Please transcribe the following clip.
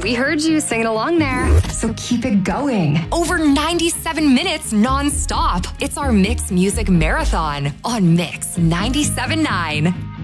We heard you singing along there. So keep it going. Over 97 minutes non-stop. It's our Mix Music Marathon on Mix 97.9.